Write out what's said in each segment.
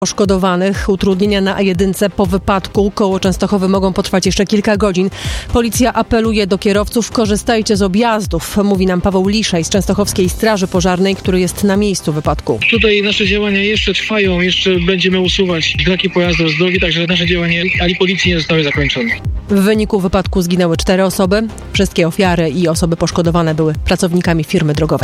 Poszkodowanych. Utrudnienia na A1 po wypadku koło Częstochowy mogą potrwać jeszcze kilka godzin. Policja apeluje do kierowców: korzystajcie z objazdów, mówi nam Paweł Liszaj z Częstochowskiej Straży Pożarnej, który jest na miejscu wypadku. Tutaj nasze działania jeszcze trwają, jeszcze będziemy usuwać braki pojazdów z drogi, także nasze działania ani policji nie zostały zakończone. W wyniku wypadku zginęły 4 osoby. Wszystkie ofiary i osoby poszkodowane były pracownikami firmy drogowej.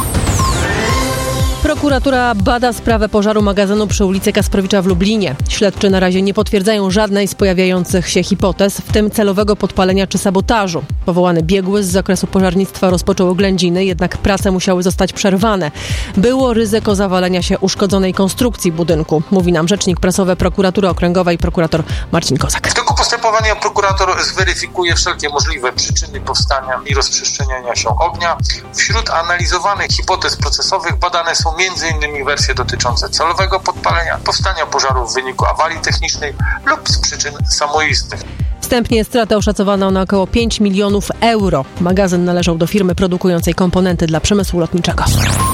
Prokuratura bada sprawę pożaru magazynu przy ulicy Kasprowicza w Lublinie. Śledczy na razie nie potwierdzają żadnej z pojawiających się hipotez, w tym celowego podpalenia czy sabotażu. Powołany biegły z zakresu pożarnictwa rozpoczął oględziny, jednak prace musiały zostać przerwane. Było ryzyko zawalenia się uszkodzonej konstrukcji budynku, mówi nam rzecznik prasowy Prokuratury Okręgowej, prokurator Marcin Kozak. W toku postępowania prokurator zweryfikuje wszelkie możliwe przyczyny powstania i rozprzestrzeniania się ognia. Wśród analizowanych hipotez procesowych badane są m.in. wersje dotyczące celowego podpalenia, powstania pożaru w wyniku awarii technicznej lub z przyczyn samoistnych. Wstępnie stratę oszacowano na około 5 milionów euro. Magazyn należał do firmy produkującej komponenty dla przemysłu lotniczego.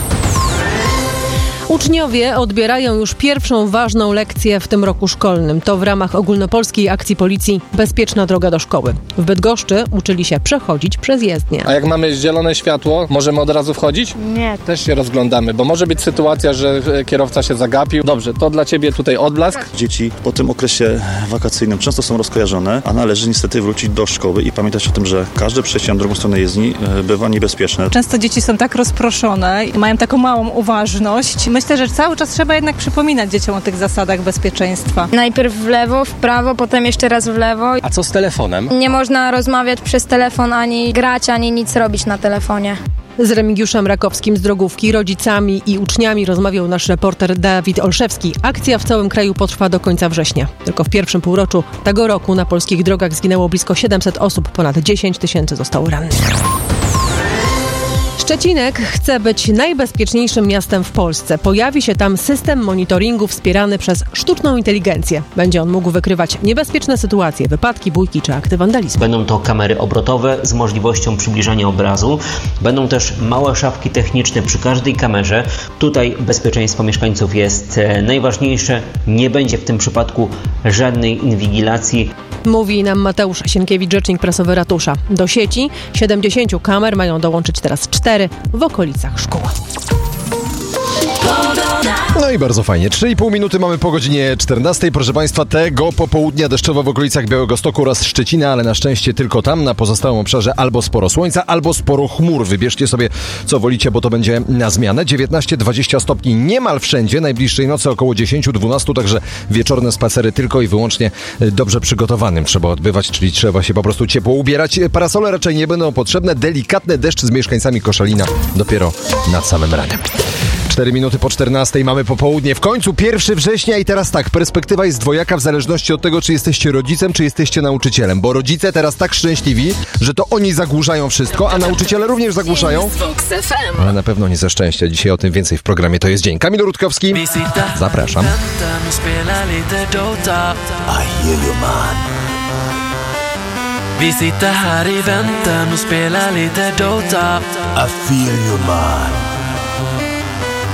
Uczniowie odbierają już pierwszą ważną lekcję w tym roku szkolnym. To w ramach ogólnopolskiej akcji policji Bezpieczna droga do szkoły. W Bydgoszczy uczyli się przechodzić przez jezdnię. A jak mamy zielone światło, możemy od razu wchodzić? Nie. Też się rozglądamy, bo może być sytuacja, że kierowca się zagapił. Dobrze, to dla ciebie tutaj odblask. Dzieci po tym okresie wakacyjnym często są rozkojarzone, a należy niestety wrócić do szkoły i pamiętać o tym, że każde przejście na drugą stronę jezdni bywa niebezpieczne. Często dzieci są tak rozproszone i mają taką małą uważność. Myślę, że cały czas trzeba jednak przypominać dzieciom o tych zasadach bezpieczeństwa. Najpierw w lewo, w prawo, potem jeszcze raz w lewo. A co z telefonem? Nie można rozmawiać przez telefon, ani grać, ani nic robić na telefonie. Z Remigiuszem Rakowskim z Drogówki, rodzicami i uczniami rozmawiał nasz reporter Dawid Olszewski. Akcja w całym kraju potrwa do końca września. Tylko w pierwszym półroczu tego roku na polskich drogach zginęło blisko 700 osób, ponad 10 000 zostało rannych. Szczecinek chce być najbezpieczniejszym miastem w Polsce. Pojawi się tam system monitoringu wspierany przez sztuczną inteligencję. Będzie on mógł wykrywać niebezpieczne sytuacje, wypadki, bójki czy akty wandalizmu. Będą to kamery obrotowe z możliwością przybliżania obrazu. Będą też małe szafki techniczne przy każdej kamerze. Tutaj bezpieczeństwo mieszkańców jest najważniejsze. Nie będzie w tym przypadku żadnej inwigilacji. Mówi nam Mateusz Sienkiewicz, rzecznik prasowy ratusza. Do sieci 70 kamer mają dołączyć teraz 4 w okolicach szkół. No i bardzo fajnie. 3,5 minuty mamy po godzinie 14. Proszę Państwa, tego popołudnia deszczowo w okolicach Białegostoku oraz Szczecina, ale na szczęście tylko tam. Na pozostałym obszarze albo sporo słońca, albo sporo chmur. Wybierzcie sobie, co wolicie, bo to będzie na zmianę. 19-20 stopni niemal wszędzie. Najbliższej nocy około 10-12, także wieczorne spacery tylko i wyłącznie dobrze przygotowanym trzeba odbywać, czyli trzeba się po prostu ciepło ubierać. Parasole raczej nie będą potrzebne. Delikatny deszcz z mieszkańcami Koszalina dopiero nad samym ranem. 4 minuty po 14 mamy popołudnie. W końcu 1 września i teraz tak, perspektywa jest dwojaka w zależności od tego, czy jesteście rodzicem, czy jesteście nauczycielem. Bo rodzice teraz tak szczęśliwi, że to oni zagłuszają wszystko, a nauczyciele również zagłuszają. Ale na pewno nie ze szczęścia. Dzisiaj o tym więcej w programie To jest dzień. Kamil Rutkowski. Zapraszam. Vi sitter här i väntan och spelar lite Dota. I feel you man.